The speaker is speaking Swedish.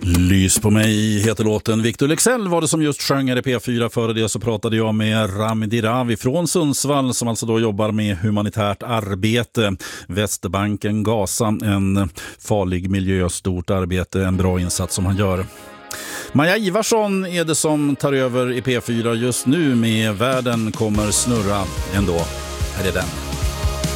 Lys på mig heter låten. Victor Leksell var det som just sjöng i P4. Före det så pratade jag med Rami Dirawi från Sundsvall som alltså då jobbar med humanitärt arbete. Västbanken, Gaza, en farlig miljö, stort arbete, en bra insats som han gör. Maja Ivarsson är det som tar över i P4 just nu med Världen kommer snurra ändå. Här är den.